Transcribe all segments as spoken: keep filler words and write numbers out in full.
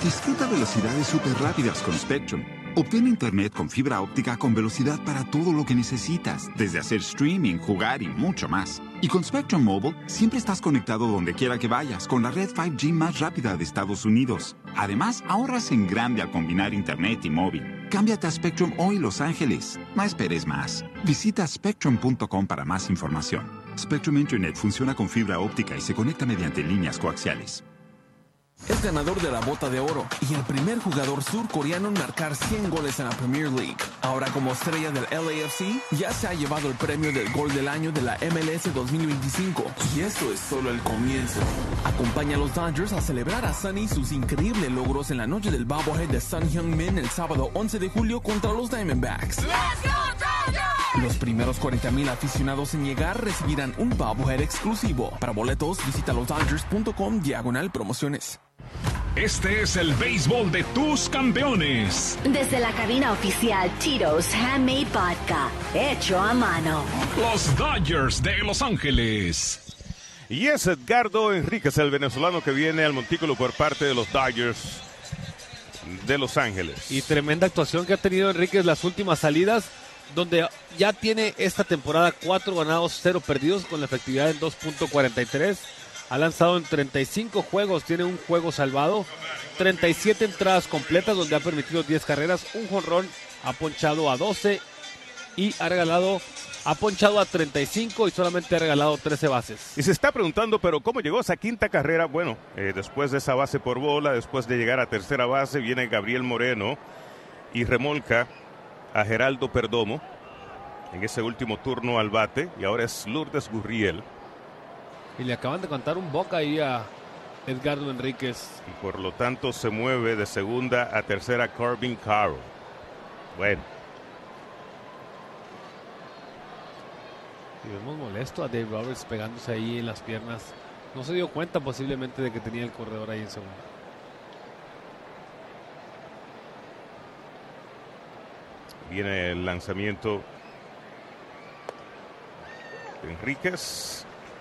Disfruta velocidades súper rápidas con Spectrum. Obtén internet con fibra óptica con velocidad para todo lo que necesitas, desde hacer streaming, jugar y mucho más. Y con Spectrum Mobile, siempre estás conectado donde quiera que vayas, con la red cinco G más rápida de Estados Unidos. Además, ahorras en grande al combinar internet y móvil. Cámbiate a Spectrum hoy, Los Ángeles. No esperes más. Visita spectrum punto com para más información. Spectrum Internet funciona con fibra óptica y se conecta mediante líneas coaxiales. Es ganador de la Bota de Oro y el primer jugador surcoreano en marcar cien goles en la Premier League. Ahora, como estrella del L A F C, ya se ha llevado el premio del Gol del Año de la M L S dos mil veinticinco. Y esto es solo el comienzo. Acompaña a los Dodgers a celebrar a Sonny sus increíbles logros en la noche del Bobblehead de Son Heung-min el sábado once de julio contra los Diamondbacks. ¡Let's go, Dodgers! Los primeros cuarenta mil aficionados en llegar recibirán un Bobblehead exclusivo. Para boletos, visita los dodgers punto com diagonal promociones. Este es el béisbol de tus campeones. Desde la cabina oficial Tito's Handmade Vodka, hecho a mano. Los Dodgers de Los Ángeles. Y es Edgardo Enríquez, el venezolano que viene al montículo por parte de los Dodgers de Los Ángeles. Y tremenda actuación que ha tenido Enríquez las últimas salidas, donde ya tiene esta temporada cuatro ganados, cero perdidos, con la efectividad en dos punto cuarenta y tres. Ha lanzado en treinta y cinco juegos, tiene un juego salvado, treinta y siete entradas completas donde ha permitido diez carreras, un jonrón, ha ponchado a doce y ha regalado, ha ponchado a treinta y cinco y solamente ha regalado trece bases. Y se está preguntando, pero ¿cómo llegó a esa quinta carrera? Bueno, eh, después de esa base por bola, después de llegar a tercera base, viene Gabriel Moreno y remolca a Geraldo Perdomo en ese último turno al bate, y ahora es Lourdes Gurriel. Y le acaban de cantar un boca ahí a Edgardo Enríquez. Y por lo tanto se mueve de segunda a tercera Corbin Carroll. Bueno. Y vemos molesto a Dave Roberts pegándose ahí en las piernas. No se dio cuenta posiblemente de que tenía el corredor ahí en segunda. Viene el lanzamiento de Enríquez.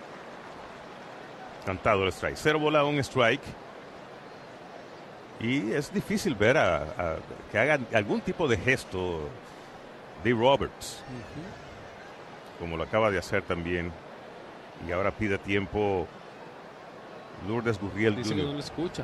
Cantado el strike. Cero bola, un strike. Y es difícil ver a, a que hagan algún tipo de gesto Dave Roberts. Uh-huh. Como lo acaba de hacer también. Y ahora pide tiempo Lourdes Gurriel. Dice que no lo escucha.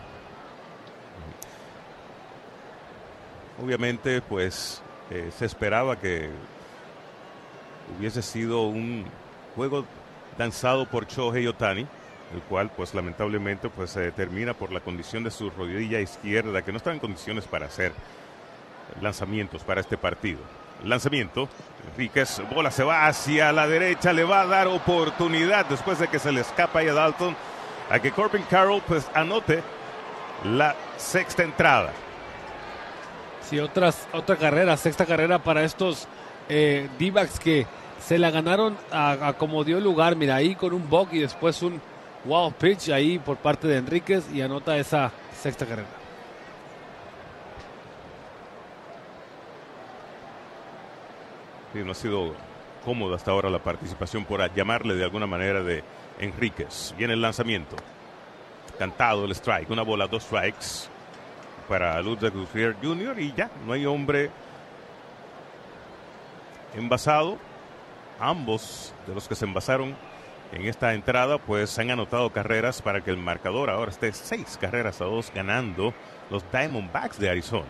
Uh-huh. Obviamente, pues, eh, se esperaba que hubiese sido un juego lanzado por Shohei Ohtani, el cual pues lamentablemente pues se determina por la condición de su rodilla izquierda, que no está en condiciones para hacer lanzamientos para este partido. Lanzamiento, Enríquez, bola se va hacia la derecha, le va a dar oportunidad después de que se le escapa ahí a Dalton a que Corbin Carroll pues anote la sexta entrada. Sí, otras, otra carrera, sexta carrera para estos eh, D-backs que se la ganaron a, a como dio lugar, mira, ahí con un buck y después un wow pitch ahí por parte de Enríquez y anota esa sexta carrera. Sí, no ha sido cómoda hasta ahora la participación, por llamarle de alguna manera, de Enríquez. Viene el lanzamiento. Cantado el strike. Una bola, dos strikes para Lourdes Gurriel junior Y ya, no hay hombre envasado. Ambos de los que se envasaron en esta entrada pues han anotado carreras para que el marcador ahora esté seis carreras a dos ganando los Diamondbacks de Arizona.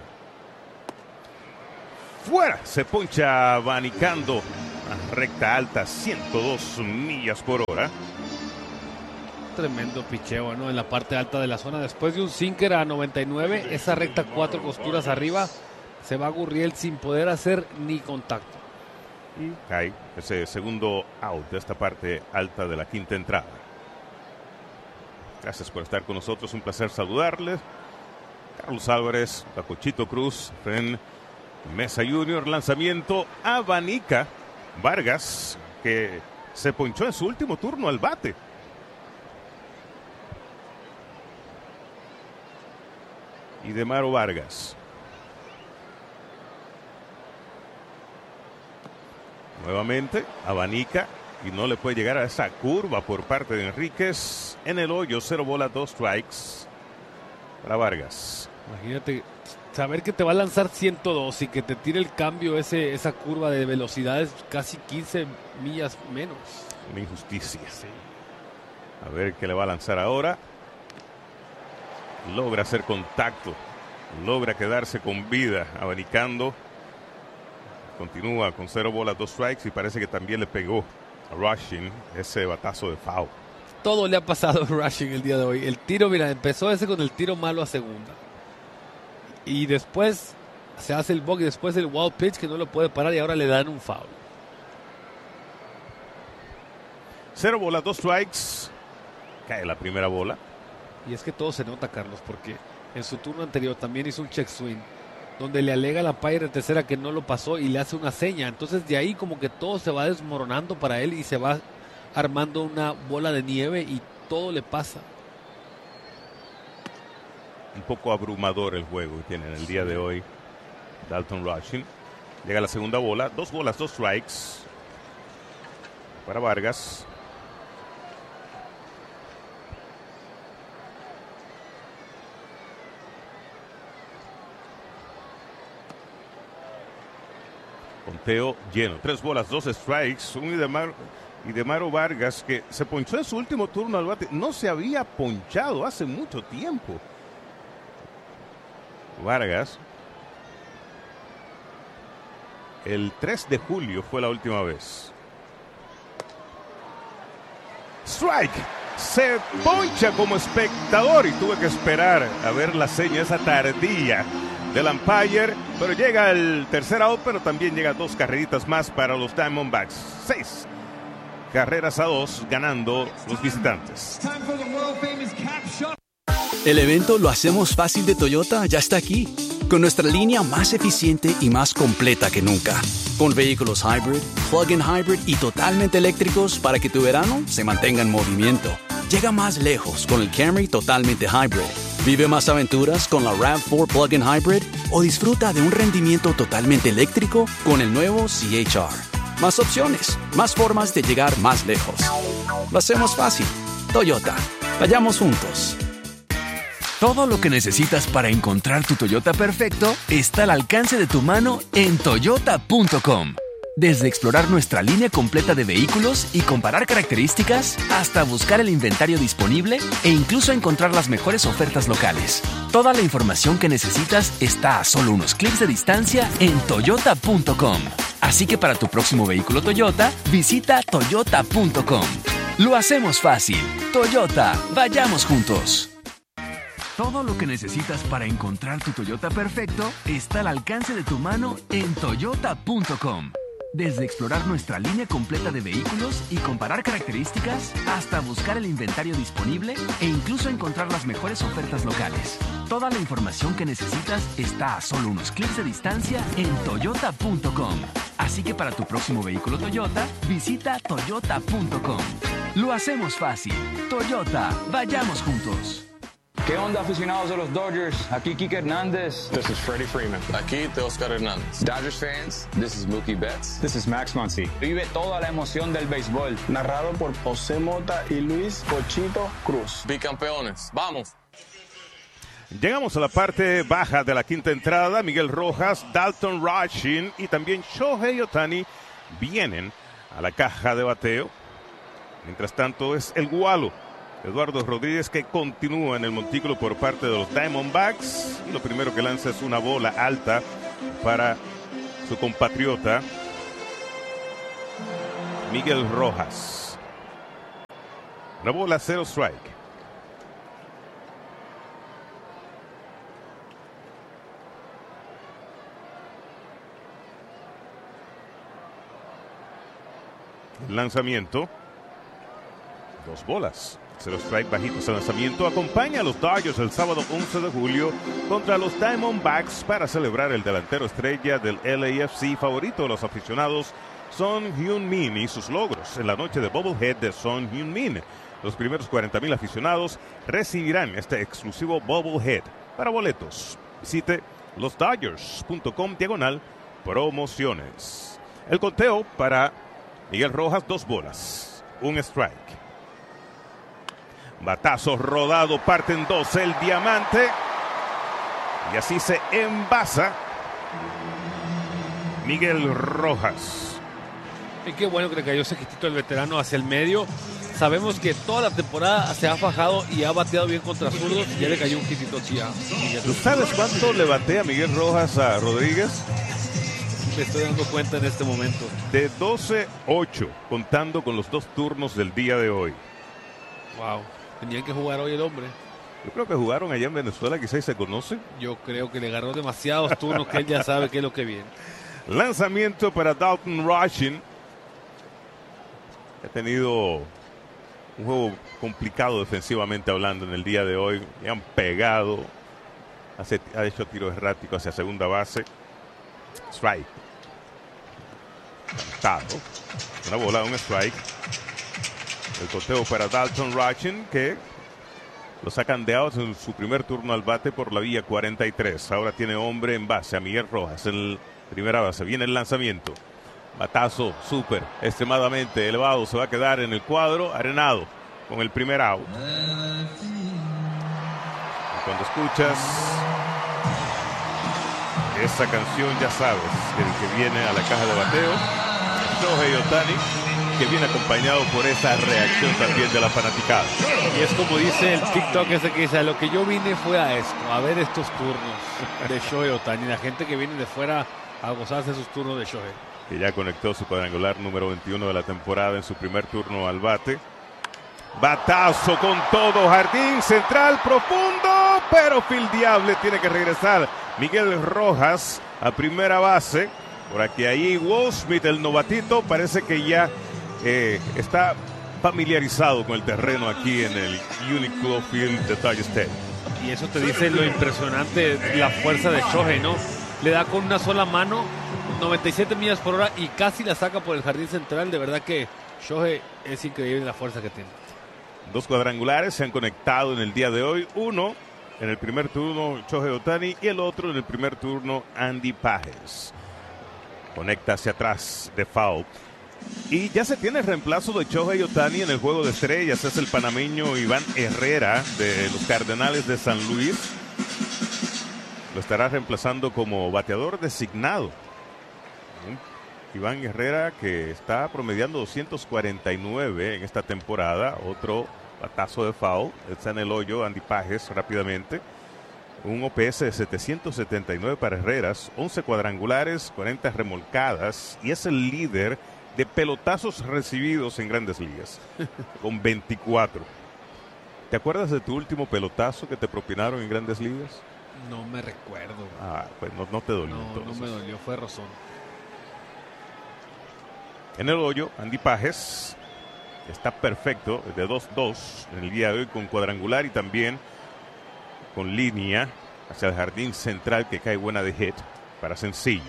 Fuera, se poncha abanicando a recta alta, ciento dos millas por hora. Tremendo picheo, ¿no? En la parte alta de la zona, después de un sinker a noventa y nueve, esa recta cuatro costuras arriba, se va Gurriel sin poder hacer ni contacto. Y cae ese segundo out de esta parte alta de la quinta entrada. Gracias por estar con nosotros, un placer saludarles. Carlos Álvarez, Pacochito Cruz, Ren Mesa junior Lanzamiento, abanica Vargas, que se ponchó en su último turno al bate. Y Demaro Vargas. Nuevamente, abanica y no le puede llegar a esa curva por parte de Enríquez. En el hoyo, cero bola, dos strikes. para Vargas. Imagínate saber que te va a lanzar ciento dos y que te tire el cambio, ese, esa curva de velocidades casi quince millas menos. Una injusticia. Sí. A ver qué le va a lanzar ahora. Logra hacer contacto. Logra quedarse con vida, abanicando. Continúa con cero bolas, dos strikes y parece que también le pegó a Rushing ese batazo de foul. Todo le ha pasado a Rushing el día de hoy. El tiro, mira, empezó ese con el tiro malo a segunda. Y después se hace el walk y después el wild pitch que no lo puede parar y ahora le dan un foul. Cero bolas, dos strikes. Cae la primera bola. Y es que todo se nota, Carlos, porque en su turno anterior también hizo un check swing donde le alega a la umpire de tercera que no lo pasó y le hace una seña. Entonces de ahí como que todo se va desmoronando para él y se va armando una bola de nieve y todo le pasa. Un poco abrumador el juego que tiene en el día de hoy Dalton Rushing. Llega la segunda bola, dos bolas, dos strikes para Vargas. Conteo lleno, tres bolas, dos strikes. Un Idemar, Idemaro Vargas que se ponchó en su último turno al bate. No se había ponchado hace mucho tiempo. Vargas, el tres de julio fue la última vez. Strike, se poncha como espectador y tuve que esperar a ver la seña esa tardía del umpire, pero llega el tercer out, pero también llega dos carreritas más para los Diamondbacks. Seis carreras a dos ganando los visitantes. El evento Lo Hacemos Fácil de Toyota ya está aquí, con nuestra línea más eficiente y más completa que nunca. Con vehículos hybrid, plug-in hybrid y totalmente eléctricos para que tu verano se mantenga en movimiento. Llega más lejos con el Camry totalmente hybrid. Vive más aventuras con la RAV cuatro Plug-in Hybrid o disfruta de un rendimiento totalmente eléctrico con el nuevo C H R. Más opciones, más formas de llegar más lejos. Lo hacemos fácil. Toyota. Vayamos juntos. Todo lo que necesitas para encontrar tu Toyota perfecto está al alcance de tu mano en toyota punto com. Desde explorar nuestra línea completa de vehículos y comparar características, hasta buscar el inventario disponible e incluso encontrar las mejores ofertas locales. Toda la información que necesitas está a solo unos clics de distancia en toyota punto com. Así que para tu próximo vehículo Toyota, visita toyota punto com. Lo hacemos fácil. Toyota, vayamos juntos. Todo lo que necesitas para encontrar tu Toyota perfecto está al alcance de tu mano en toyota punto com. Desde explorar nuestra línea completa de vehículos y comparar características, hasta buscar el inventario disponible e incluso encontrar las mejores ofertas locales. Toda la información que necesitas está a solo unos clics de distancia en toyota punto com. Así que para tu próximo vehículo Toyota, visita toyota punto com. Lo hacemos fácil. Toyota, vayamos juntos. ¿Qué onda, aficionados de los Dodgers? Aquí Kike Hernández. This is Freddie Freeman. Aquí Teoscar Hernández. Dodgers fans, this is Mookie Betts. This is Max Muncy. Vive toda la emoción del béisbol. Narrado por José Mota y Luis Cochito Cruz. Bicampeones. ¡Vamos! Llegamos a la parte baja de la quinta entrada. Miguel Rojas, Dalton Rushing y también Shohei Ohtani vienen a la caja de bateo. Mientras tanto es el gualo Eduardo Rodríguez que continúa en el montículo por parte de los Diamondbacks. Y lo primero que lanza es una bola alta para su compatriota Miguel Rojas. Una bola, cero strike. El lanzamiento. Dos bolas. Cero strike, bajitos el lanzamiento. Acompaña a los Dodgers el sábado once de julio contra los Diamondbacks para celebrar el delantero estrella del L A F C, favorito de los aficionados, Son Heung-min, y sus logros en la noche de Bobblehead de Son Heung-min. Los primeros cuarenta mil aficionados recibirán este exclusivo Bobblehead. Para boletos, visite los dodgers punto com diagonal promociones. El conteo para Miguel Rojas, dos bolas, un strike. Batazo rodado, parte en dos el diamante. Y así se envasa Miguel Rojas. Y qué bueno que le cayó ese quitito el veterano hacia el medio. Sabemos que toda la temporada se ha fajado y ha bateado bien contra zurdos. Y ya le cayó un quitito aquí a Miguel. ¿Tú sabes cuánto le batea Miguel Rojas a Rodríguez? Me estoy dando cuenta en este momento. De doce ocho, contando con los dos turnos del día de hoy. Wow, tenían que jugar hoy el hombre. Yo creo que jugaron allá en Venezuela, quizás se conocen. Yo creo que le agarró demasiados turnos que él ya sabe qué es lo que viene. Lanzamiento para Dalton Rushing. Ha tenido un juego complicado defensivamente hablando en el día de hoy. Le han pegado. Hace, ha hecho tiros erráticos hacia segunda base. Strike. Cantado. Una bola, un strike. El coteo para Dalton Rushing, que lo sacan de outs en su primer turno al bate por la vía cuarenta y tres. Ahora tiene hombre en base a Miguel Rojas en primera base. Viene el lanzamiento. Batazo súper, extremadamente elevado. Se va a quedar en el cuadro, arenado con el primer out. Y cuando escuchas esa canción ya sabes que el que viene a la caja de bateo es Shohei Ohtani, que viene acompañado por esa reacción también de la fanaticada. Y es como dice el TikTok ese que dice, a lo que yo vine fue a esto, a ver estos turnos de Shohei Ohtani, la gente que viene de fuera a gozarse sus turnos de Shohei. Que ya conectó su cuadrangular número veintiuno de la temporada en su primer turno al bate. Batazo con todo, jardín central profundo, pero fildeable, tiene que regresar Miguel Rojas a primera base. Por aquí ahí Goldschmidt, el novatito, parece que ya eh, está familiarizado con el terreno aquí en el Uniqlo Field de Dodger Stadium. Y eso te dice lo impresionante, la fuerza de Shohei, ¿no? Le da con una sola mano noventa y siete millas por hora y casi la saca por el jardín central. De verdad que Shohei es increíble la fuerza que tiene. Dos cuadrangulares se han conectado en el día de hoy. Uno en el primer turno Shohei Ohtani y el otro en el primer turno Andy Pages. Conecta hacia atrás de foul. Y ya se tiene el reemplazo de Shohei Ohtani en el juego de estrellas. Es el panameño Iván Herrera de los Cardenales de San Luis. Lo estará reemplazando como bateador designado. Iván Herrera, que está promediando doscientos cuarenta y nueve en esta temporada. Otro batazo de foul. Está en el hoyo Andy Pages rápidamente. Un O P S de setecientos setenta y nueve para Herreras. once cuadrangulares, cuarenta remolcadas. Y es el líder de pelotazos recibidos en Grandes Ligas. Con veinticuatro. ¿Te acuerdas de tu último pelotazo que te propinaron en Grandes Ligas? No me recuerdo. Ah, pues no, no te dolió. No, entonces. no me dolió, fue Rosón. En el hoyo, Andy Pages está perfecto, de dos dos en el día de hoy con cuadrangular y también con línea hacia el jardín central que cae buena de hit para sencillo.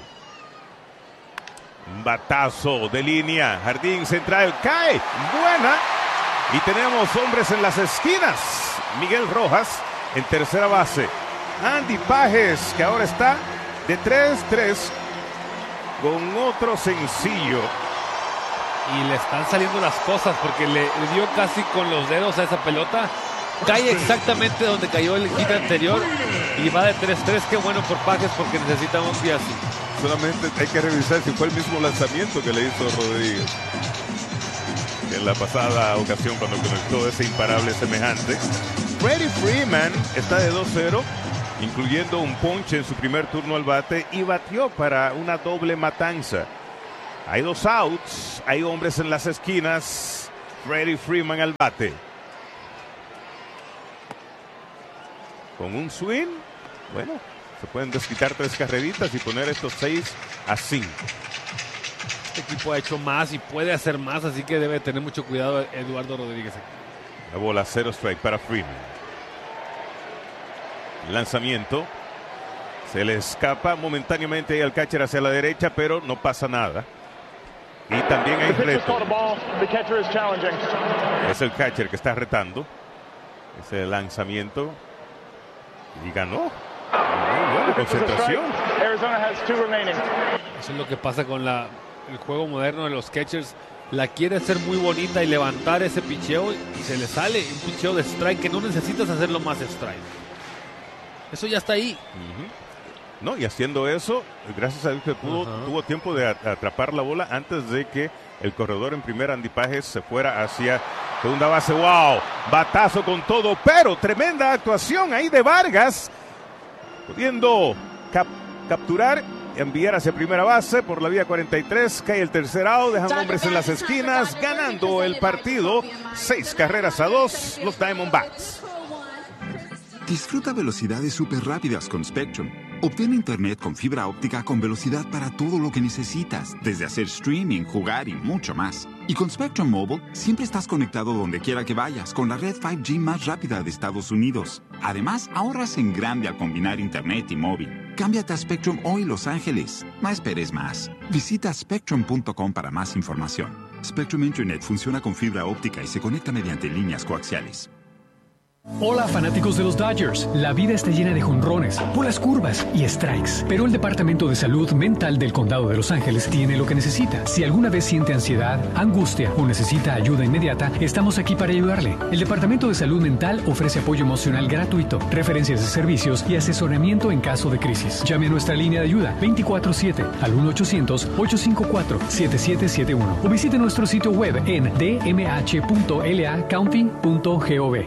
Un batazo de línea, jardín central, cae, buena. Y tenemos hombres en las esquinas. Miguel Rojas en tercera base. Andy Pages, que ahora está de tres tres con otro sencillo. Y le están saliendo las cosas porque le, le dio casi con los dedos a esa pelota. Cae exactamente donde cayó el hit anterior y va de tres tres. Qué bueno por Pages porque necesitamos un día así. Solamente hay que revisar si fue el mismo lanzamiento que le hizo Rodríguez en la pasada ocasión cuando conectó ese imparable semejante. Freddie Freeman está de dos cero, incluyendo un ponche en su primer turno al bate y batió para una doble matanza. Hay dos outs, hay hombres en las esquinas. Freddie Freeman al bate. Con un swing, bueno, se pueden desquitar tres carreritas y poner estos seis a cinco. Este equipo ha hecho más y puede hacer más, así que debe tener mucho cuidado Eduardo Rodríguez. La bola, cero strike para Freeman. Lanzamiento. Se le escapa momentáneamente ahí al catcher hacia la derecha, pero no pasa nada. Y también hay reto. Es el catcher que está retando ese lanzamiento. Y ganó. Muy buena concentración. Eso es lo que pasa con la, el juego moderno de los catchers. La quiere hacer muy bonita y levantar ese picheo y se le sale un picheo de strike que no necesitas hacerlo más strike. Eso ya está ahí. Uh-huh. No, y haciendo eso, gracias a Dios que pudo, uh-huh. tuvo tiempo de atrapar la bola antes de que el corredor en primera, Andy Pages, se fuera hacia segunda base. ¡Wow! Batazo con todo, pero tremenda actuación ahí de Vargas, pudiendo cap- capturar, enviar hacia primera base por la vía cuarenta y tres. Cae el tercer out, dejan hombres en las esquinas, ganando el partido. Seis carreras a dos, los Diamondbacks. Disfruta velocidades súper rápidas con Spectrum. Obtén internet con fibra óptica con velocidad para todo lo que necesitas, desde hacer streaming, jugar y mucho más. Y con Spectrum Mobile, siempre estás conectado donde quiera que vayas, con la red cinco G más rápida de Estados Unidos. Además, ahorras en grande al combinar internet y móvil. Cámbiate a Spectrum hoy, Los Ángeles. No esperes más. Visita spectrum punto com para más información. Spectrum Internet funciona con fibra óptica y se conecta mediante líneas coaxiales. Hola fanáticos de los Dodgers, la vida está llena de jonrones, bolas curvas y strikes, pero el Departamento de Salud Mental del Condado de Los Ángeles tiene lo que necesita. Si alguna vez siente ansiedad, angustia o necesita ayuda inmediata, estamos aquí para ayudarle. El Departamento de Salud Mental ofrece apoyo emocional gratuito, referencias de servicios y asesoramiento en caso de crisis. Llame a nuestra línea de ayuda veinticuatro siete al uno ochocientos, ocho cinco cuatro, siete siete siete uno o visite nuestro sitio web en d m h punto l a county punto gov.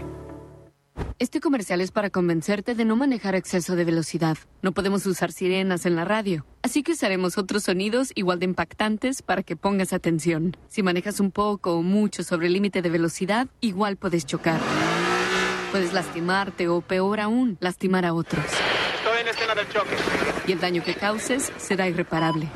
Este comercial es para convencerte de no manejar a exceso de velocidad. No podemos usar sirenas en la radio, así que usaremos otros sonidos igual de impactantes para que pongas atención. Si manejas un poco o mucho sobre el límite de velocidad, igual puedes chocar. Puedes lastimarte o, peor aún, lastimar a otros. Estoy en escena del choque. Y el daño que causes será irreparable.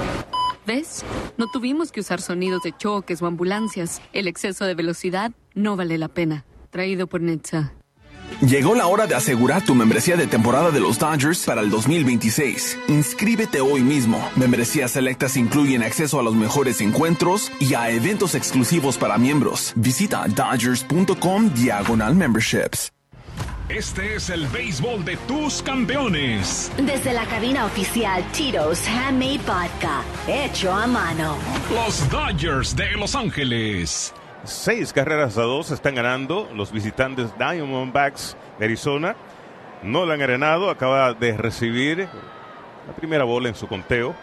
¿Ves? No tuvimos que usar sonidos de choques o ambulancias. El exceso de velocidad no vale la pena. Traído por Netza. Llegó la hora de asegurar tu membresía de temporada de los Dodgers para el dos mil veintiséis. Inscríbete hoy mismo. Membresías selectas incluyen acceso a los mejores encuentros y a eventos exclusivos para miembros. Visita dodgers punto com diagonal memberships. Este es el béisbol de tus campeones. Desde la cabina oficial Tito's Handmade Vodka, hecho a mano. Los Dodgers de Los Ángeles. Seis carreras a dos están ganando los visitantes Diamondbacks de Arizona. Nolan Arenado acaba de recibir la primera bola en su conteo.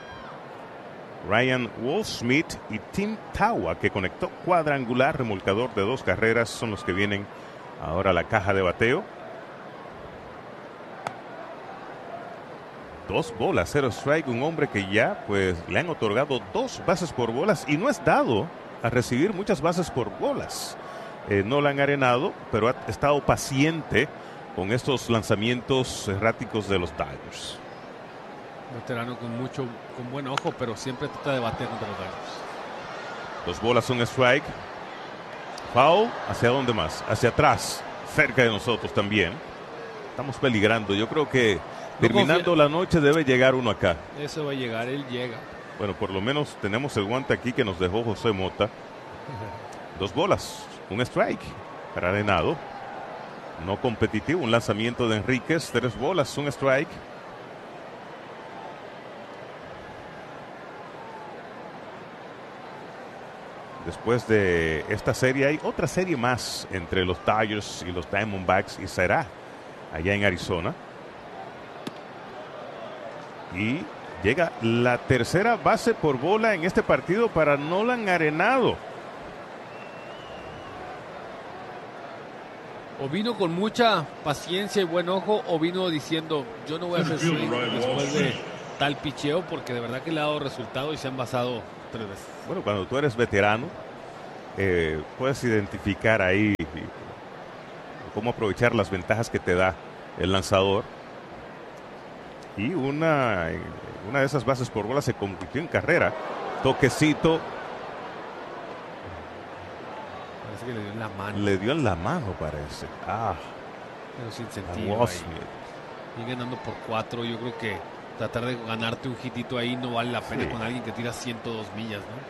Ryan Wolfsmith y Tim Tawa, que conectó cuadrangular remolcador de dos carreras, son los que vienen ahora a la caja de bateo. Dos bolas, cero strike, un hombre que ya pues le han otorgado dos bases por bolas y no es dado a recibir muchas bases por bolas. Eh, no la han arenado, pero ha estado paciente con estos lanzamientos erráticos de los Dodgers. Veterano con mucho, con buen ojo, pero siempre trata de bater contra los Dodgers. Dos bolas, un strike. Foul, ¿hacia dónde más? Hacia atrás, cerca de nosotros también. Estamos peligrando. Yo creo que no terminando confía. La noche debe llegar uno acá. Eso va a llegar, él llega. Bueno, por lo menos tenemos el guante aquí que nos dejó José Mota. Dos bolas, un strike para Arenado. No competitivo, un lanzamiento de Enríquez. Tres bolas, un strike. Después de esta serie hay otra serie más entre los Dodgers y los Diamondbacks y será allá en Arizona. Y llega la tercera base por bola en este partido para Nolan Arenado. O vino con mucha paciencia y buen ojo, o vino diciendo, yo no voy a hacer swing después de tal picheo, porque de verdad que le ha dado resultado y se han basado tres veces. Bueno, cuando tú eres veterano, eh, puedes identificar ahí cómo aprovechar las ventajas que te da el lanzador. Y una, una de esas bases por bola se convirtió en carrera. Toquecito. Parece que le dio en la mano. Le dio en la mano, parece. Ah. Pero sin sentido. Y ganando por cuatro. Yo creo que tratar de ganarte un hitito ahí no vale la pena, sí, con alguien que tira ciento dos millas, ¿no?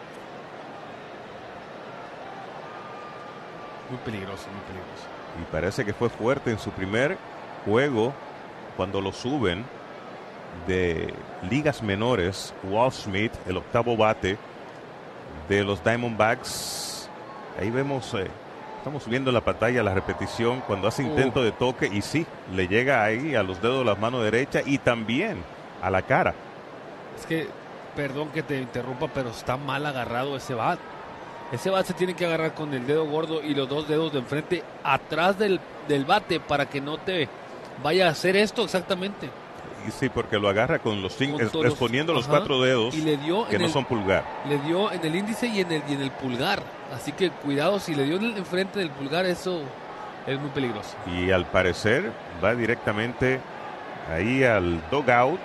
Muy peligroso, muy peligroso. Y parece que fue fuerte en su primer juego. Cuando lo suben de ligas menores, Wolfsmith, el octavo bate de los Diamondbacks. Ahí vemos eh, Estamos viendo en la pantalla la repetición cuando hace intento Uh. de toque y sí, le llega ahí a los dedos de la mano derecha y también a la cara. Es que, perdón que te interrumpa, pero está mal agarrado ese bat. Ese bat se tiene que agarrar con el dedo gordo y los dos dedos de enfrente atrás del, del bate para que no te vaya a hacer esto exactamente. Y sí, porque lo agarra con los cinco, Con todos, exponiendo los ajá, cuatro dedos y le dio que en no el- son pulgar. Le dio en el índice y en el, y en el pulgar. Así que cuidado, si le dio en el- enfrente del pulgar, eso es muy peligroso. Y al parecer va directamente ahí al dugout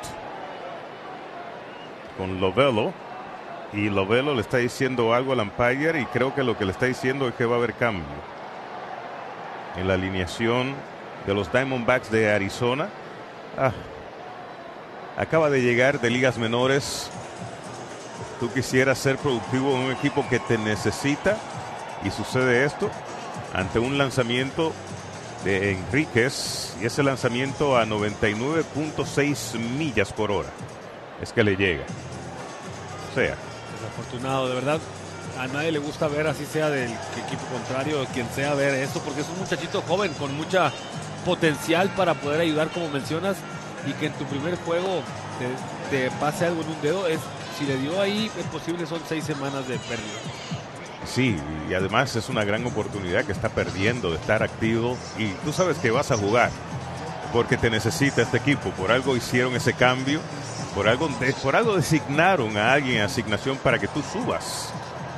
con Lovelo. Y Lovelo le está diciendo algo al umpire y creo que lo que le está diciendo es que va a haber cambio en la alineación de los Diamondbacks de Arizona. Ah, acaba de llegar de ligas menores. Tú quisieras ser productivo en un equipo que te necesita y sucede esto ante un lanzamiento de Enríquez y ese lanzamiento a noventa y nueve punto seis millas por hora es que le llega. O sea, Desafortunado, de verdad. A nadie le gusta ver, así sea del equipo contrario, quien sea, ver esto, porque es un muchachito joven con mucha potencial para poder ayudar, como mencionas, y que en tu primer juego te, te pase algo en un dedo. Es, si le dio ahí, es posible, son seis semanas de pérdida. sí, y además es una gran oportunidad que está perdiendo de estar activo y tú sabes que vas a jugar porque te necesita este equipo. Por algo hicieron ese cambio, por algo, por algo designaron a alguien en asignación para que tú subas.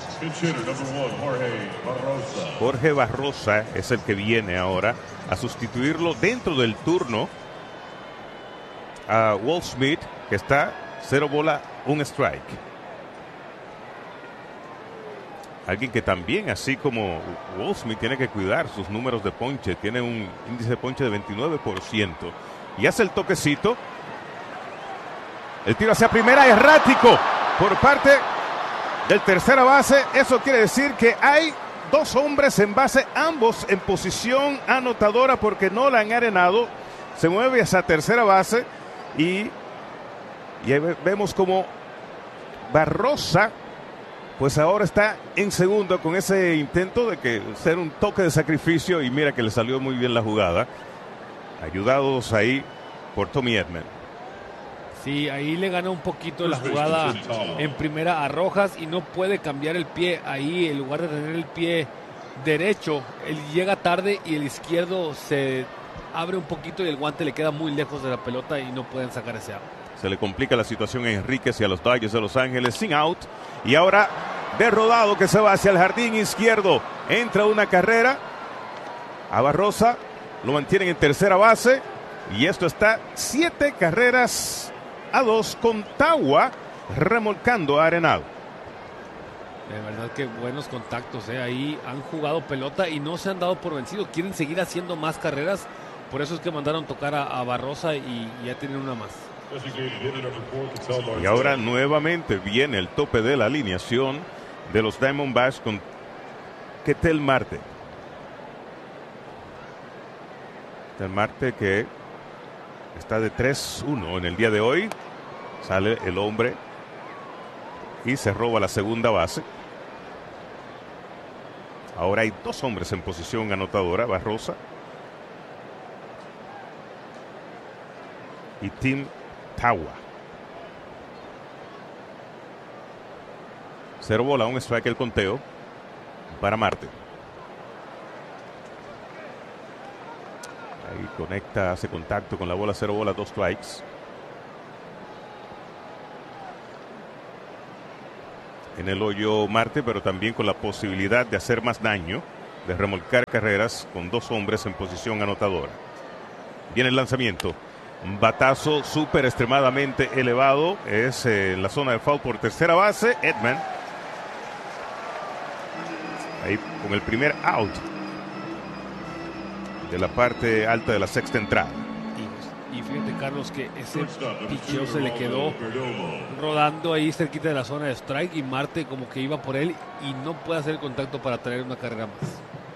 Jorge Barrosa es el que viene ahora a sustituirlo dentro del turno a Walt Smith, que está cero bola, un strike. Alguien que también, así como Walt Smith, tiene que cuidar sus números de ponche. Tiene un índice de ponche de veintinueve por ciento. Y hace el toquecito. El tiro hacia primera, errático por parte del tercera base. Eso quiere decir que hay dos hombres en base, ambos en posición anotadora porque no la han arenado. Se mueve hacia tercera base y, y ahí vemos como Barrosa pues ahora está en segundo con ese intento de que ser un toque de sacrificio y mira que le salió muy bien la jugada, ayudados ahí por Tommy Edman. Sí, ahí le gana un poquito la jugada en primera a Rojas y no puede cambiar el pie ahí. En lugar de tener el pie derecho, él llega tarde y el izquierdo se abre un poquito y el guante le queda muy lejos de la pelota y no pueden sacar ese out. Se le complica la situación a Enríquez y a los Dodgers de Los Ángeles sin out. Y ahora de rodado que se va hacia el jardín izquierdo. Entra una carrera. A Barrosa lo mantienen en tercera base. Y esto está siete carreras a dos con Tawa remolcando a Arenado. De verdad que buenos contactos, ¿eh? Ahí han jugado pelota y no se han dado por vencido. Quieren seguir haciendo más carreras. Por eso es que mandaron tocar a, a Barrosa y, y ya tienen una más. Y ahora nuevamente viene el tope de la alineación de los Diamondbacks con Ketel Marte. Ketel Marte que está de tres uno en el día de hoy. Sale el hombre y se roba la segunda base. Ahora hay dos hombres en posición anotadora, Barrosa y Tim Tawa. Cero bola, un strike el conteo para Marte. Ahí conecta, hace contacto con la bola, cero bola, dos strikes. En el hoyo Marte, pero también con la posibilidad de hacer más daño, de remolcar carreras con dos hombres en posición anotadora. Viene el lanzamiento. Un batazo súper extremadamente elevado. Es eh, en la zona de foul por tercera base. Edman. Ahí con el primer out de la parte alta de la sexta entrada. Y, y fíjate, Carlos, que ese picheo se le quedó rodando ahí cerquita de la zona de strike y Marte como que iba por él y no puede hacer el contacto para traer una carrera más.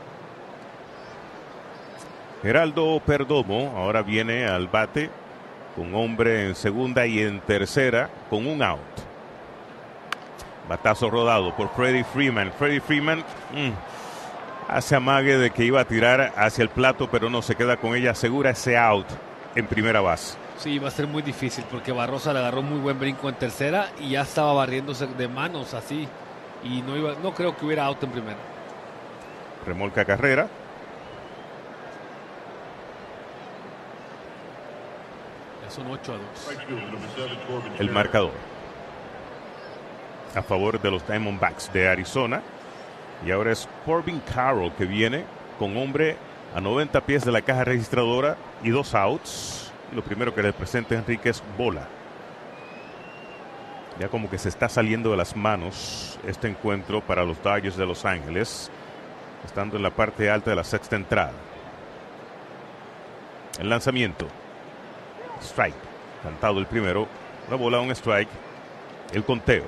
Geraldo Perdomo ahora viene al bate con hombre en segunda y en tercera con un out. Batazo rodado por Freddie Freeman. Freddie Freeman, mmm, hace amague de que iba a tirar hacia el plato, pero no, se queda con ella, asegura ese out en primera base. Sí, va a ser muy difícil porque Barrosa le agarró muy buen brinco en tercera y ya estaba barriéndose de manos así y no iba, no creo que hubiera out en primera. Remolca carrera. Ya son ocho a dos. El marcador a favor de los Diamondbacks de Arizona. Y ahora es Corbin Carroll que viene con hombre a noventa pies de la caja registradora y dos outs. Lo primero que le presenta Enrique es bola. Ya como que se está saliendo de las manos este encuentro para los Dodgers de Los Ángeles, estando en la parte alta de la sexta entrada. El lanzamiento. Strike. Cantado el primero. Una bola, un strike. El conteo.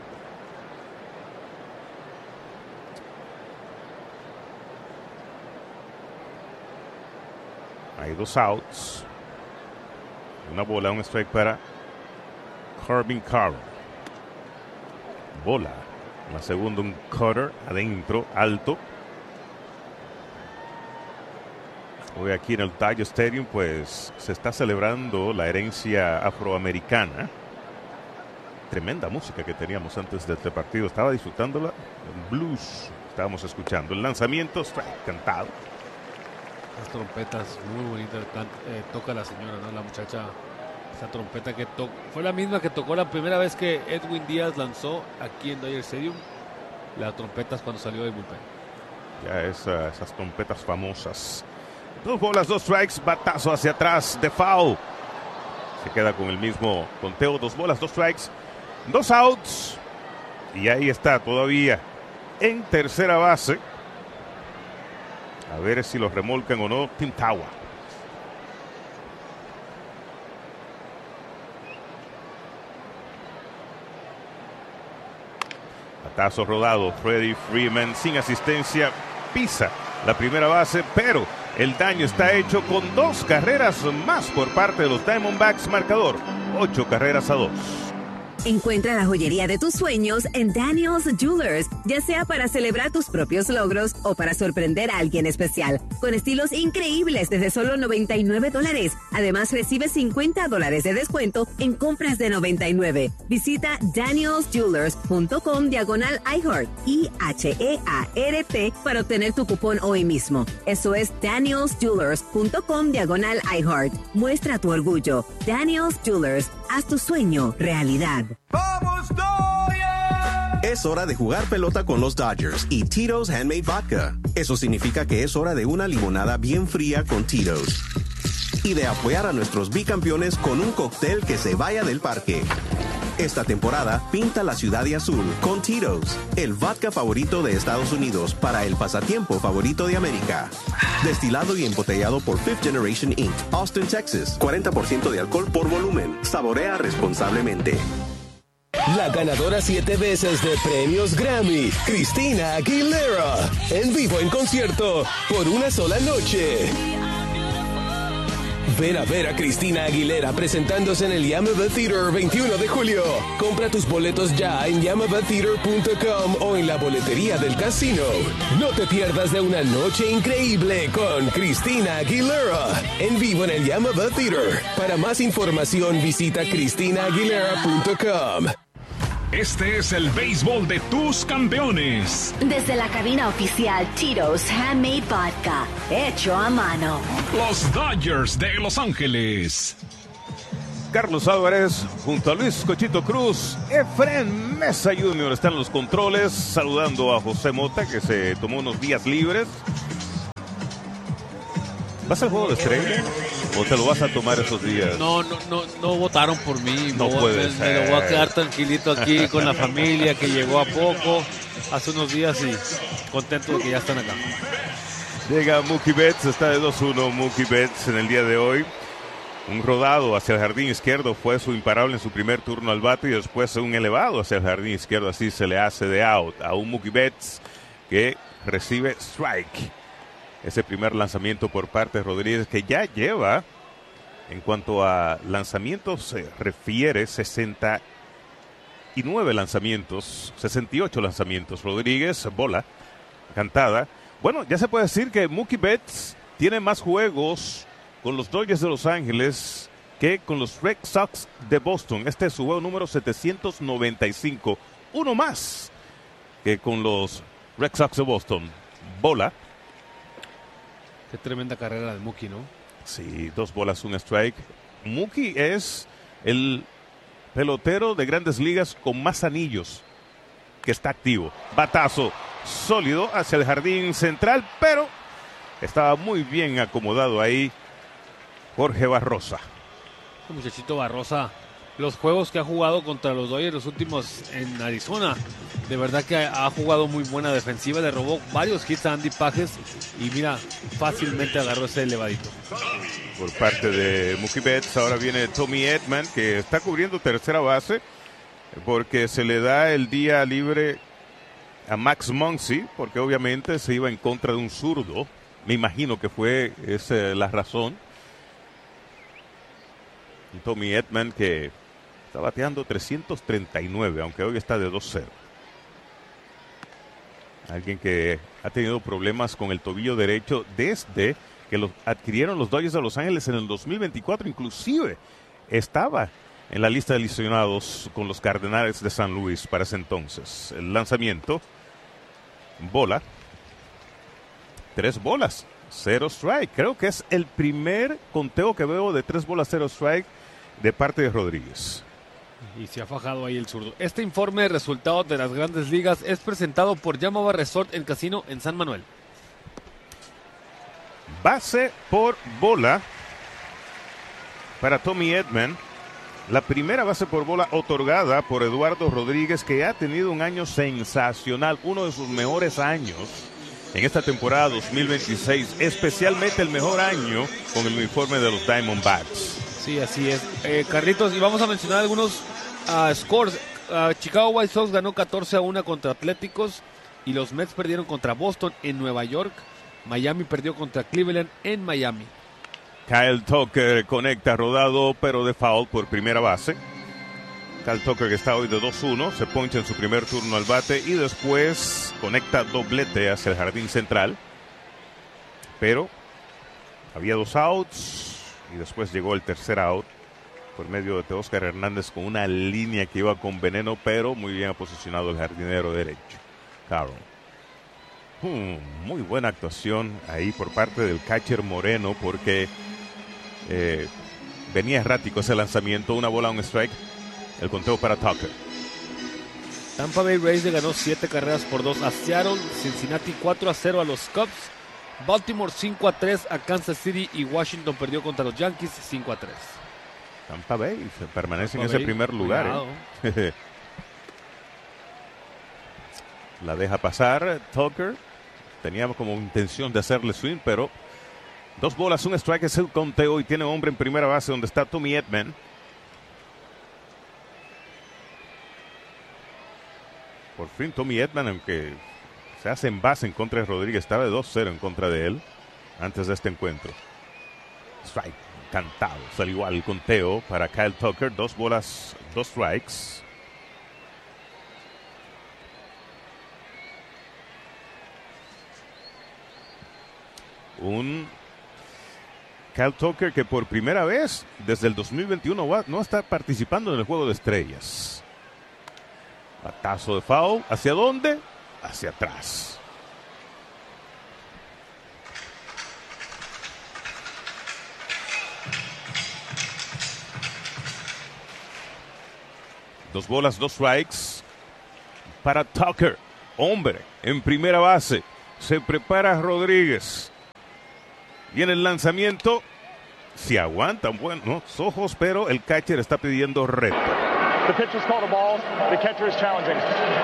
Hay dos outs. Una bola, un strike para Corbin Carroll. Bola. La segunda, un cutter adentro, alto. Hoy aquí en el Dodger Stadium, pues se está celebrando la herencia afroamericana. Tremenda música que teníamos antes de este partido. Estaba disfrutándola. El blues. Estábamos escuchando. El lanzamiento, strike, cantado. Las trompetas muy bonitas eh, toca la señora, ¿no? La muchacha, esa trompeta que tocó, fue la misma que tocó la primera vez que Edwin Díaz lanzó aquí en Dodger Stadium. Las trompetas cuando salió del bullpen. Ya esa, esas trompetas famosas. Dos bolas, dos strikes, batazo hacia atrás de foul. Se queda con el mismo conteo, dos bolas, dos strikes, dos outs. Y ahí está todavía en tercera base. A ver si los remolcan o no. Tim Tawa. Batazo rodado. Freddie Freeman sin asistencia. Pisa la primera base, pero el daño está hecho con dos carreras más por parte de los Diamondbacks. Marcador, ocho carreras a dos. Encuentra la joyería de tus sueños en Daniel's Jewelers, ya sea para celebrar tus propios logros o para sorprender a alguien especial, con estilos increíbles desde solo noventa y nueve dólares. Además, recibe cincuenta dólares de descuento en compras de noventa y nueve. Visita daniels jewelers punto com diagonal iHeart, I H E A R T, para obtener tu cupón hoy mismo. Eso es daniels jewelers punto com diagonal iHeart. Muestra tu orgullo. Daniel's Jewelers, haz tu sueño realidad. ¡Vamos, Dodgers! Es hora de jugar pelota con los Dodgers y Tito's Handmade Vodka. Eso significa que es hora de una limonada bien fría con Tito's. Y de apoyar a nuestros bicampeones con un cóctel que se vaya del parque. Esta temporada, pinta la ciudad de azul con Tito's, el vodka favorito de Estados Unidos para el pasatiempo favorito de América. Destilado y embotellado por Fifth Generation incorporated. Austin, Texas. cuarenta por ciento de alcohol por volumen. Saborea responsablemente. La ganadora siete veces de premios Grammy, Christina Aguilera, en vivo en concierto por una sola noche. Ven a ver a Christina Aguilera presentándose en el Yamava Theater veintiuno de julio. Compra tus boletos ya en yamava theater punto com o en la boletería del casino. No te pierdas de una noche increíble con Christina Aguilera en vivo en el Yamava Theater. Para más información visita christina aguilera punto com. Este es el béisbol de tus campeones. Desde la cabina oficial Tito's Handmade Vodka, hecho a mano. Los Dodgers de Los Ángeles. Carlos Álvarez junto a Luis Cochito Cruz. Efren Mesa junior están en los controles, saludando a José Mota, que se tomó unos días libres. ¿Vas al juego de estrella o te lo vas a tomar esos días? No, no, no, no votaron por mí. No me, puede me, ser. me lo voy a quedar tranquilito aquí con la familia que llegó a poco hace unos días y contento de que ya están acá. Llega Mookie Betts, está de dos uno Mookie Betts en el día de hoy. Un rodado hacia el jardín izquierdo fue su imparable en su primer turno al bate y después un elevado hacia el jardín izquierdo, así se le hace de out a un Mookie Betts que recibe strike. Ese primer lanzamiento por parte de Rodríguez, que ya lleva, en cuanto a lanzamientos se refiere, sesenta y nueve lanzamientos, sesenta y ocho lanzamientos. Rodríguez, bola, cantada. Bueno, ya se puede decir que Mookie Betts tiene más juegos con los Dodgers de Los Ángeles que con los Red Sox de Boston. Este es su juego número setecientos noventa y cinco. Uno más que con los Red Sox de Boston. Bola. Qué tremenda carrera de Mookie, ¿no? Sí, dos bolas, un strike. Mookie es el pelotero de Grandes Ligas con más anillos que está activo. Batazo sólido hacia el jardín central, pero estaba muy bien acomodado ahí Jorge Barrosa. El muchachito Barrosa, los juegos que ha jugado contra los Dodgers los últimos en Arizona, de verdad que ha jugado muy buena defensiva, le robó varios hits a Andy Pages y mira, fácilmente agarró ese elevadito. Por parte de Mookie Betts, ahora viene Tommy Edman, que está cubriendo tercera base porque se le da el día libre a Max Muncy, porque obviamente se iba en contra de un zurdo. Me imagino que fue esa la razón. Y Tommy Edman, que está bateando trescientos treinta y nueve, aunque hoy está de dos cero. Alguien que ha tenido problemas con el tobillo derecho desde que lo adquirieron los Dodgers de Los Ángeles en el dos mil veinticuatro. Inclusive estaba en la lista de lesionados con los Cardenales de San Luis para ese entonces. El lanzamiento, bola, tres bolas, cero strike. Creo que es el primer conteo que veo de tres bolas, cero strike de parte de Rodríguez. Y se ha fajado ahí el zurdo. Este informe de resultados de las Grandes Ligas es presentado por Yamava Resort en Casino en San Manuel. Base por bola para Tommy Edman. La primera base por bola otorgada por Eduardo Rodríguez, que ha tenido un año sensacional, uno de sus mejores años en esta temporada dos mil veintiséis, especialmente el mejor año con el uniforme de los Diamondbacks. Sí, así es. Eh, Carlitos, y vamos a mencionar algunos uh, scores. Uh, Chicago White Sox ganó catorce a uno contra Atléticos y los Mets perdieron contra Boston en Nueva York. Miami perdió contra Cleveland en Miami. Kyle Tucker conecta rodado, pero de foul por primera base. Kyle Tucker, que está hoy de dos uno, se poncha en su primer turno al bate y después conecta doblete hacia el jardín central. Pero había dos outs y después llegó el tercer out por medio de Teóscar Hernández con una línea que iba con veneno, pero muy bien posicionado el jardinero derecho, Carroll. Hmm, muy buena actuación ahí por parte del catcher Moreno, porque eh, venía errático ese lanzamiento, una bola, un strike, el conteo para Tucker. Tampa Bay Rays le ganó siete carreras por dos a Seattle, Cincinnati cuatro a cero a los Cubs, Baltimore cinco a tres a Kansas City y Washington perdió contra los Yankees cinco a tres. Tampa Bay se permanece Tampa en ese Bay, primer lugar. ¿eh? La deja pasar Tucker. Teníamos como intención de hacerle swing, pero dos bolas, un strike es el conteo y tiene hombre en primera base donde está Tommy Edman. Por fin Tommy Edman, aunque se hace en base en contra de Rodríguez, estaba de dos cero en contra de él antes de este encuentro. Strike, cantado, salió igual el conteo para Kyle Tucker, dos bolas, dos strikes. Un Kyle Tucker que por primera vez desde el dos mil veintiuno va, no está participando en el juego de estrellas. Batazo de foul. ¿Hacia dónde? Hacia atrás. Dos bolas, dos strikes para Tucker. Hombre en primera base. Se prepara Rodríguez. Y en el lanzamiento, si aguantan buenos ojos, pero el catcher está pidiendo reto. The pitcher's called a ball. The catcher is challenging.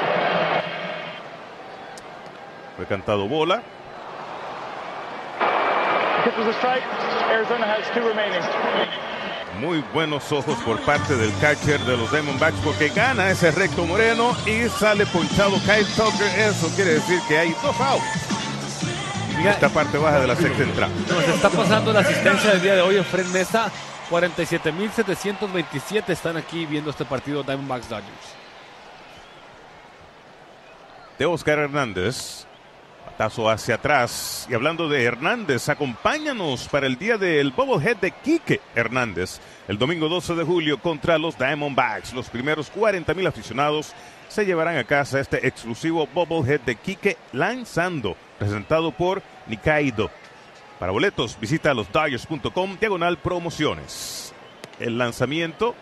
Fue cantado bola. The pitcher's a strike. Arizona has two remaining. Muy buenos ojos por parte del catcher de los Diamondbacks porque gana ese recto Moreno y sale ponchado Kyle Tucker. Eso quiere decir que hay dos outs. En esta parte baja de la sexta entrada. Nos está pasando la asistencia del día de hoy en Fred Mesa. cuarenta y siete mil setecientos veintisiete están aquí viendo este partido Diamondbacks Dodgers. Teóscar Hernández Batazo hacia atrás. Y hablando de Hernández, acompáñanos para el día del Bobblehead de Quique Hernández. El domingo doce de julio contra los Diamondbacks. Los primeros cuarenta mil aficionados se llevarán a casa este exclusivo Bobblehead de Quique lanzando, presentado por Nikaido. Para boletos, visita los Dodgers punto com, diagonal promociones. El lanzamiento.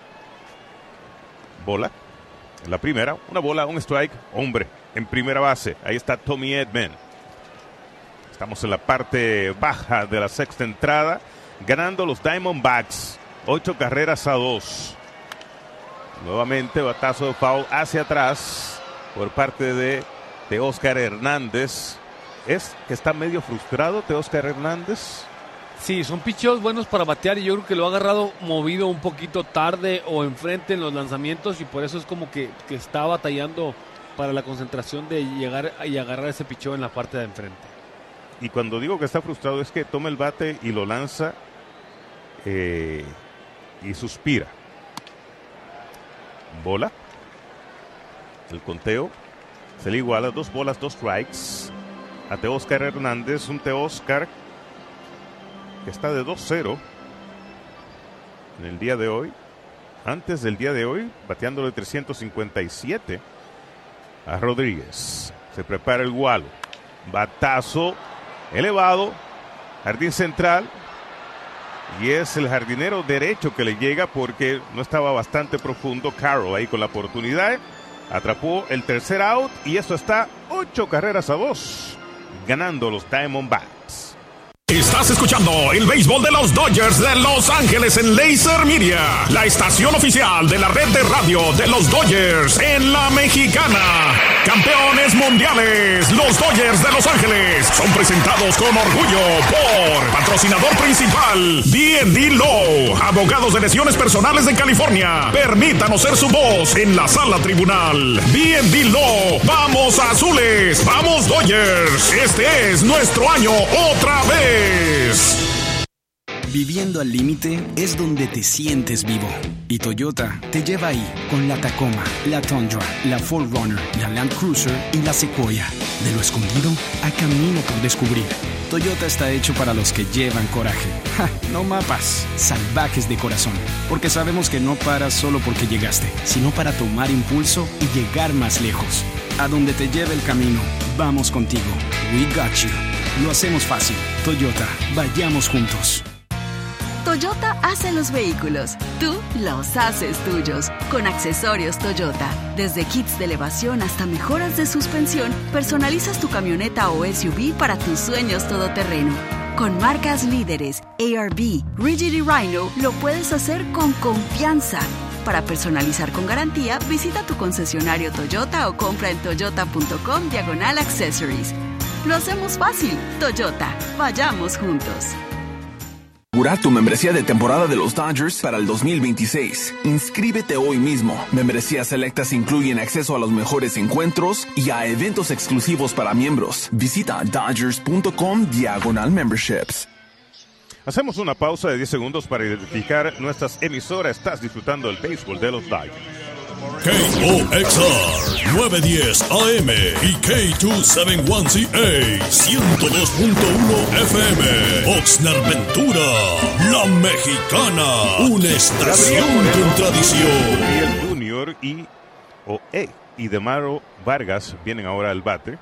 Bola. En la primera, una bola, un strike, hombre, en primera base. Ahí está Tommy Edman. Estamos en la parte baja de la sexta entrada, ganando los Diamondbacks, ocho carreras a dos. Nuevamente, batazo de foul hacia atrás por parte de Teóscar Hernández. ¿Es que está medio frustrado Teóscar Hernández? Sí, son picheos buenos para batear y yo creo que lo ha agarrado movido un poquito tarde o enfrente en los lanzamientos y por eso es como que, que está batallando para la concentración de llegar y agarrar ese picheo en la parte de enfrente. Y cuando digo que está frustrado es que toma el bate y lo lanza eh, y suspira. Bola. El conteo se le iguala, dos bolas, dos strikes a Teóscar Hernández, un Teóscar que está de dos cero en el día de hoy. Antes del día de hoy, bateándole trescientos cincuenta y siete a Rodríguez. Se prepara el Gualo. Batazo elevado, jardín central. Y es el jardinero derecho que le llega porque no estaba bastante profundo. Carroll ahí con la oportunidad. Atrapó el tercer out y eso está ocho carreras a dos. Ganando los Diamondbacks. Estás escuchando el béisbol de los Dodgers de Los Ángeles en Laser Media, la estación oficial de la red de radio de los Dodgers en la Mexicana. Campeones mundiales, los Dodgers de Los Ángeles son presentados con orgullo por patrocinador principal D and D Law, abogados de lesiones personales de California. Permítanos ser su voz en la sala tribunal. D and D Law, vamos azules, vamos Dodgers. Este es nuestro año otra vez. Viviendo al límite es donde te sientes vivo. Y Toyota te lleva ahí con la Tacoma, la Tundra, la cuatro runner, la Land Cruiser y la Sequoia. De lo escondido a camino por descubrir. Toyota está hecho para los que llevan coraje. Ja, no mapas, salvajes de corazón. Porque sabemos que no paras solo porque llegaste, sino para tomar impulso y llegar más lejos. A donde te lleve el camino, vamos contigo. We got you. Lo hacemos fácil. Toyota, vayamos juntos. Toyota hace los vehículos, tú los haces tuyos. Con accesorios Toyota, desde kits de elevación hasta mejoras de suspensión, personalizas tu camioneta o S U V para tus sueños todoterreno. Con marcas líderes, A R B, Rigid y Rhino, lo puedes hacer con confianza. Para personalizar con garantía, visita tu concesionario Toyota o compra en toyota punto com diagonal accessories. Lo hacemos fácil. Toyota, vayamos juntos. Asegurar tu membresía de temporada de los Dodgers para el dos mil veintiséis. Inscríbete hoy mismo. Membresías selectas incluyen acceso a los mejores encuentros y a eventos exclusivos para miembros. Visita dodgers punto com diagonal memberships. Hacemos una pausa de diez segundos para identificar nuestras emisoras. Estás disfrutando el béisbol de los Dodgers. K O X R nueve diez A M y K doscientos setenta y uno C A ciento dos punto uno F M. Oxnard Ventura, la Mexicana, una estación con tradición. Gabriel Junior y o E y Demaro Vargas vienen ahora al bate.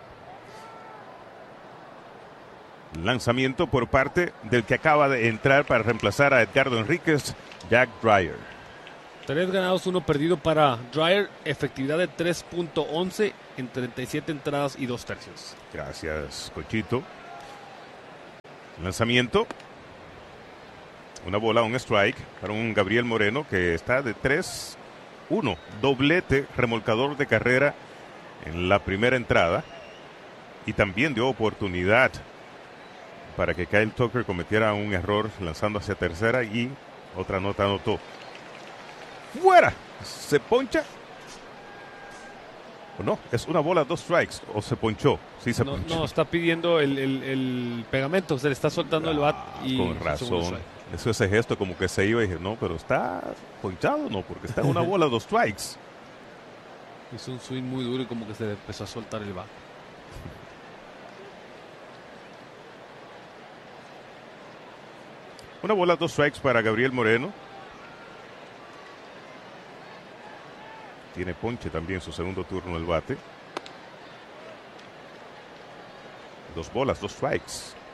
Lanzamiento por parte del que acaba de entrar para reemplazar a Edgardo Enríquez, Jack Dreyer. Tres ganados, uno perdido para Dreyer, efectividad de tres punto once en treinta y siete entradas y dos tercios. Gracias, Cochito. Lanzamiento. Una bola, un strike para un Gabriel Moreno que está de tres uno. Doblete, remolcador de carrera en la primera entrada. Y también dio oportunidad para que Kyle Tucker cometiera un error lanzando hacia tercera y otra nota anotó. ¡Fuera! ¿Se poncha? ¿O no? ¿Es una bola, dos strikes? ¿O se ponchó? Sí, se no, ponchó. No, está pidiendo el, el, el pegamento. Se le está soltando ah, el bat. Y con razón. Eso, ese gesto como que se iba y dije, no, pero está ponchado, no, porque está en una bola, dos strikes. Hizo un swing muy duro y como que se empezó a soltar el bat. Una bola, dos strikes para Gabriel Moreno. Tiene ponche también su segundo turno el bate. Dos bolas, dos strikes.